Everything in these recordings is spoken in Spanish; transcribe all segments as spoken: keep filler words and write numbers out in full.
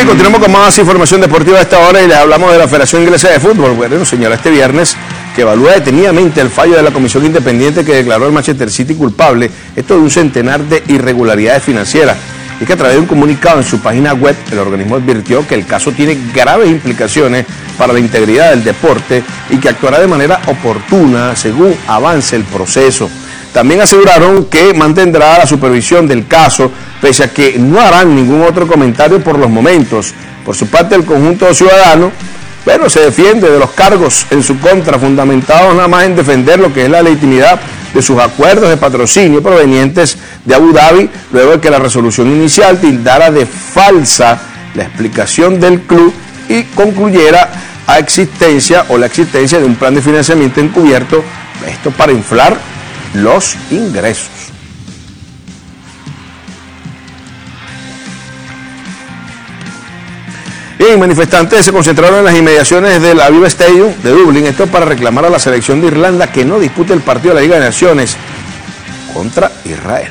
Bien, continuamos con más información deportiva a esta hora y les hablamos de la Federación Inglesa de Fútbol. Bueno, señora, este viernes que evalúa detenidamente el fallo de la comisión independiente que declaró al Manchester City culpable, esto de un centenar de irregularidades financieras. Y que a través de un comunicado en su página web, el organismo advirtió que el caso tiene graves implicaciones para la integridad del deporte y que actuará de manera oportuna según avance el proceso. También aseguraron que mantendrá la supervisión del caso, pese a que no harán ningún otro comentario por los momentos. Por su parte, el conjunto ciudadano, bueno, se defiende de los cargos en su contra, fundamentados nada más en defender lo que es la legitimidad de sus acuerdos de patrocinio provenientes de Abu Dhabi, luego de que la resolución inicial tildara de falsa la explicación del club y concluyera a existencia o la existencia de un plan de financiamiento encubierto, esto para inflar los ingresos. Bien, manifestantes se concentraron en las inmediaciones del Aviva Stadium de Dublín, esto para reclamar a la selección de Irlanda que no dispute el partido de la Liga de Naciones contra Israel.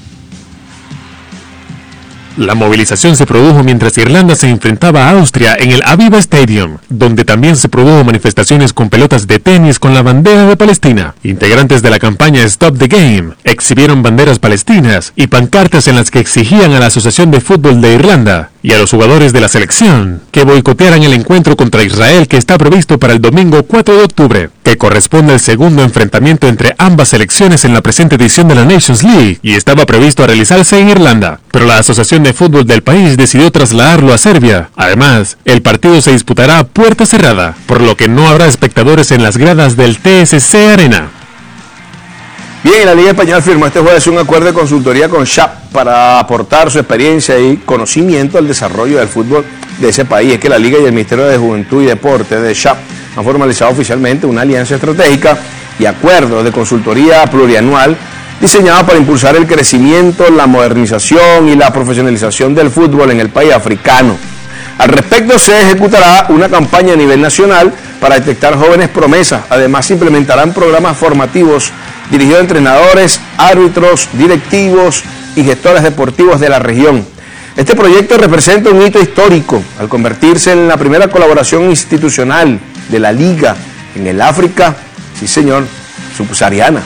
La movilización se produjo mientras Irlanda se enfrentaba a Austria en el Aviva Stadium, donde también se produjo manifestaciones con pelotas de tenis con la bandera de Palestina. Integrantes de la campaña Stop the Game exhibieron banderas palestinas y pancartas en las que exigían a la Asociación de Fútbol de Irlanda y a los jugadores de la selección que boicotearan el encuentro contra Israel que está previsto para el domingo cuatro de octubre, que corresponde al segundo enfrentamiento entre ambas selecciones en la presente edición de la Nations League y estaba previsto a realizarse en Irlanda, pero la Asociación de Fútbol del país decidió trasladarlo a Serbia. Además, el partido se disputará a puerta cerrada, por lo que no habrá espectadores en las gradas del T S C Arena. Bien, la Liga Española firmó este jueves un acuerdo de consultoría con S H A P para aportar su experiencia y conocimiento al desarrollo del fútbol de ese país. Es que la Liga y el Ministerio de Juventud y Deporte de S H A P han formalizado oficialmente una alianza estratégica y acuerdo de consultoría plurianual diseñado para impulsar el crecimiento, la modernización y la profesionalización del fútbol en el país africano. Al respecto, se ejecutará una campaña a nivel nacional para detectar jóvenes promesas. Además, se implementarán programas formativos dirigidos a entrenadores, árbitros, directivos y gestores deportivos de la región. Este proyecto representa un hito histórico al convertirse en la primera colaboración institucional de la Liga en el África, sí señor, subsahariana.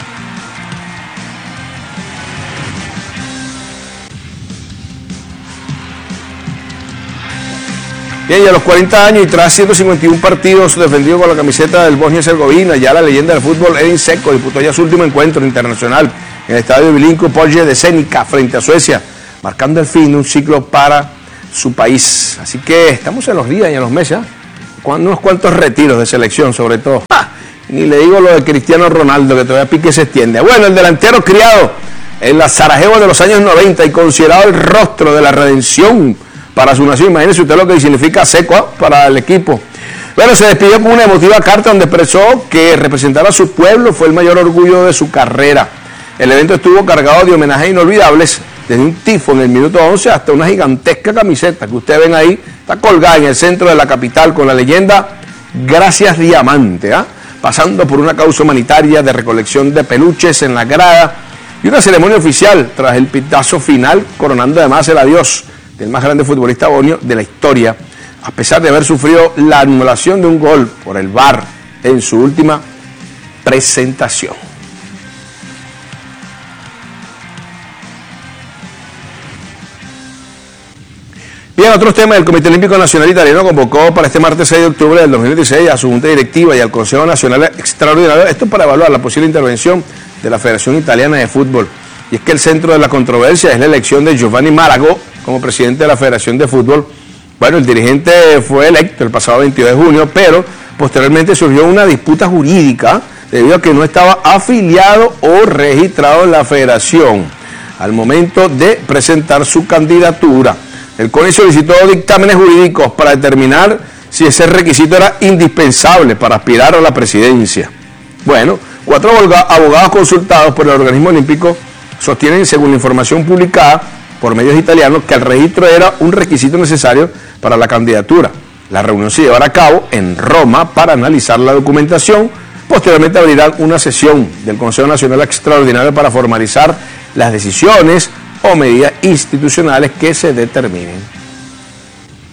Bien, y a los cuarenta años y tras ciento cincuenta y uno partidos defendidos con la camiseta del Bosnia-Herzegovina, ya la leyenda del fútbol Edin Dzeko disputó ya su último encuentro internacional en el estadio Vilinko Polje de Zenica frente a Suecia, marcando el fin de un ciclo para su país. Así que estamos en los días y en los meses, ¿eh? Unos cuantos retiros de selección sobre todo. ¡Ah! Ni le digo lo de Cristiano Ronaldo, que todavía pique se extiende. Bueno, el delantero criado en la Sarajevo de los años noventa y considerado el rostro de la redención para su nación. Imagínese usted lo que significa Dzeko, ¿eh? Para el equipo. Bueno, se despidió con una emotiva carta donde expresó que representar a su pueblo fue el mayor orgullo de su carrera. El evento estuvo cargado de homenajes inolvidables, desde un tifo en el minuto once hasta una gigantesca camiseta que ustedes ven ahí, está colgada en el centro de la capital con la leyenda Gracias Diamante, ¿eh? Pasando por una causa humanitaria de recolección de peluches en la grada y una ceremonia oficial tras el pitazo final, coronando además el adiós del más grande futbolista bonio de la historia, a pesar de haber sufrido la anulación de un gol por el V A R en su última presentación. Bien, otros temas. El Comité Olímpico Nacional Italiano convocó para este martes seis de octubre del dos mil dieciséis a su Junta Directiva y al Consejo Nacional Extraordinario, esto para evaluar la posible intervención de la Federación Italiana de Fútbol. Y es que el centro de la controversia es la elección de Giovanni Malago como presidente de la Federación de Fútbol. Bueno, el dirigente fue electo el pasado veintidós de junio, pero posteriormente surgió una disputa jurídica debido a que no estaba afiliado o registrado en la federación al momento de presentar su candidatura. El CONI solicitó dictámenes jurídicos para determinar si ese requisito era indispensable para aspirar a la presidencia. Bueno, cuatro abogados consultados por el organismo olímpico sostienen, según la información publicada por medios italianos, que el registro era un requisito necesario para la candidatura. La reunión se llevará a cabo en Roma para analizar la documentación. Posteriormente abrirán una sesión del Consejo Nacional Extraordinario para formalizar las decisiones o medidas institucionales que se determinen.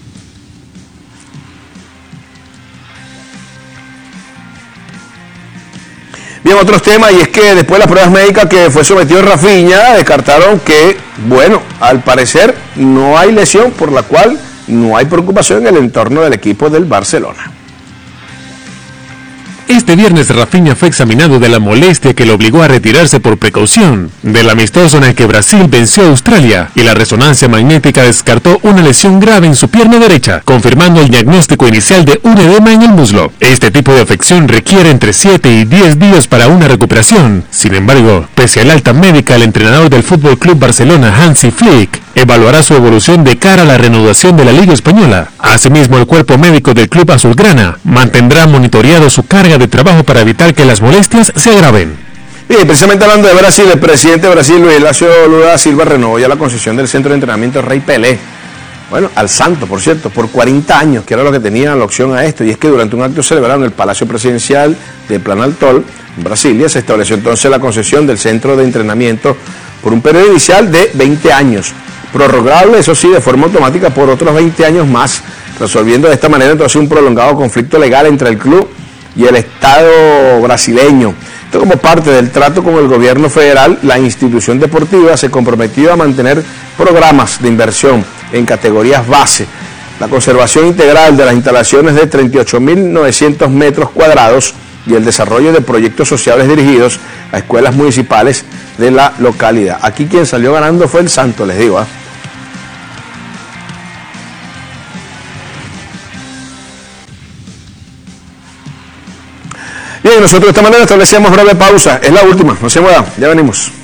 Y en otros temas, y es que después de las pruebas médicas que fue sometido Rafinha, descartaron que, bueno, al parecer no hay lesión, por la cual no hay preocupación en el entorno del equipo del Barcelona. Este viernes Rafinha fue examinado de la molestia que lo obligó a retirarse por precaución del amistoso en el que Brasil venció a Australia, y la resonancia magnética descartó una lesión grave en su pierna derecha, confirmando el diagnóstico inicial de un edema en el muslo. Este tipo de afección requiere entre siete y diez días para una recuperación. Sin embargo, pese al alta médica, el entrenador del F C Barcelona, Hansi Flick, evaluará su evolución de cara a la reanudación de la Liga Española. Asimismo, el cuerpo médico del club azulgrana mantendrá monitoreado su carga de trabajo para evitar que las molestias se agraven. Bien, precisamente hablando de Brasil, el presidente de Brasil, Luis Inácio Lula da Silva, renovó ya la concesión del centro de entrenamiento Rey Pelé. Bueno, al santo, por cierto, por cuarenta años, que era lo que tenía la opción a esto. Y es que durante un acto celebrado en el Palacio Presidencial de Planaltol, en Brasilia, se estableció entonces la concesión del centro de entrenamiento por un periodo inicial de veinte años. Prorrogable, eso sí, de forma automática por otros veinte años más, resolviendo de esta manera entonces un prolongado conflicto legal entre el club y el Estado brasileño. Esto como parte del trato con el gobierno federal, la institución deportiva se comprometió a mantener programas de inversión en categorías base, la conservación integral de las instalaciones de treinta y ocho mil novecientos metros cuadrados y el desarrollo de proyectos sociales dirigidos a escuelas municipales de la localidad. Aquí quien salió ganando fue el Santo, les digo, ¿eh? Bien, nosotros de esta manera establecemos breve pausa. Es la última, no se muevan, ya venimos.